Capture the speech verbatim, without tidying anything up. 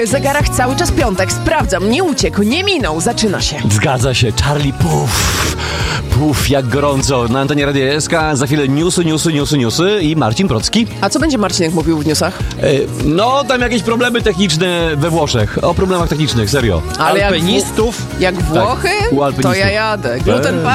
zegarach cały czas piątek. Sprawdzam, nie uciekł, nie minął. Zaczyna się. Zgadza się, Charlie Puff. Puff, jak gorąco. Na antenie Radia S K za chwilę newsy, newsy, newsy, newsy i Marcin Procki. A co będzie Marcinek mówił w newsach? E, no, tam jakieś problemy techniczne we Włoszech. O problemach technicznych, serio. Ale jak Alpinistów. Jak Włochy, Tak, u to alpinistów. ja jadę. Gluten